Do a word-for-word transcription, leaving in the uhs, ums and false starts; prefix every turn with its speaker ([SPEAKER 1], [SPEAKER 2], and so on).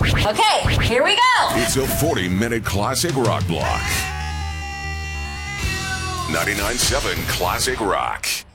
[SPEAKER 1] Okay, here we go.
[SPEAKER 2] It's a forty-minute classic rock block. ninety-nine point seven Classic Rock.